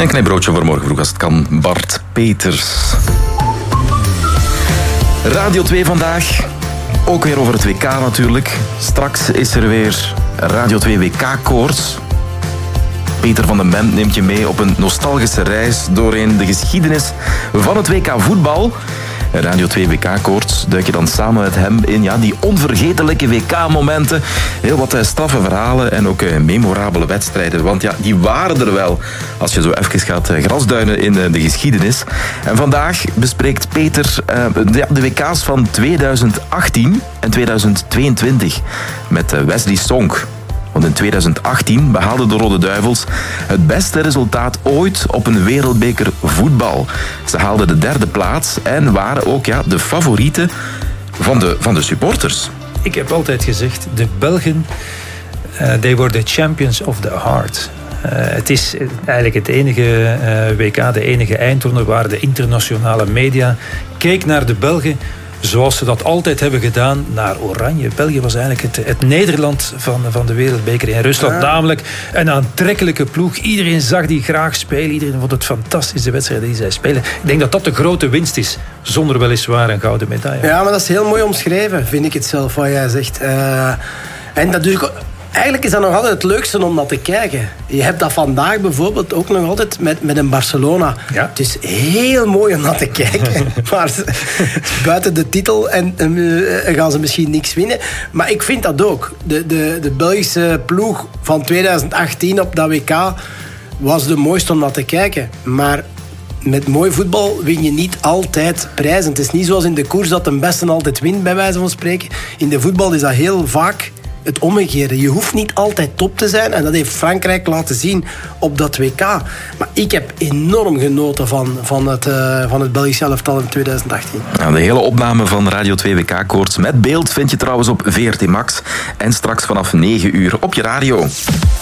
Een klein broodje voor morgen vroeg als het kan. Bart Peters. Radio 2 vandaag. Ook weer over het WK natuurlijk. Straks is er weer Radio 2 WK-koorts. Peter van den Bent neemt je mee op een nostalgische reis doorheen de geschiedenis van het WK voetbal. Radio 2 WK-koorts duik je dan samen met hem in die onvergetelijke WK-momenten. Heel wat straffe verhalen en ook memorabele wedstrijden. Want die waren er wel als je zo even gaat grasduinen in de geschiedenis. En vandaag bespreekt Peter de WK's van 2018 en 2022 met Wesley Sonk. Want in 2018 behaalden de Rode Duivels het beste resultaat ooit op een wereldbeker voetbal. Ze haalden de 3e plaats en waren ook de favorieten van de supporters. Ik heb altijd gezegd, de Belgen, they were the champions of the heart. Het is eigenlijk het enige WK, de enige eindronde waar de internationale media keek naar de Belgen zoals ze dat altijd hebben gedaan, naar Oranje. België was eigenlijk het Nederland van de wereldbeker in Rusland. Namelijk een aantrekkelijke ploeg. Iedereen zag die graag spelen. Iedereen vond het fantastisch, de wedstrijden die zij spelen. Ik denk dat dat de grote winst is, zonder weliswaar een gouden medaille. Ja, maar dat is heel mooi omschreven, vind ik het zelf, wat jij zegt. En natuurlijk, eigenlijk is dat nog altijd het leukste om naar te kijken. Je hebt dat vandaag bijvoorbeeld ook nog altijd met een Barcelona. Ja. Het is heel mooi om naar te kijken. Maar buiten de titel en gaan ze misschien niks winnen. Maar ik vind dat ook. De Belgische ploeg van 2018 op dat WK was de mooiste om naar te kijken. Maar met mooi voetbal win je niet altijd prijzen. Het is niet zoals in de koers dat de beste altijd wint, bij wijze van spreken. In de voetbal is dat heel vaak het omgekeerde. Je hoeft niet altijd top te zijn. En dat heeft Frankrijk laten zien op dat WK. Maar ik heb enorm genoten van het Belgisch elftal in 2018. De hele opname van Radio 2 WK-koorts met beeld vind je trouwens op VRT Max. En straks vanaf 9 uur op je radio.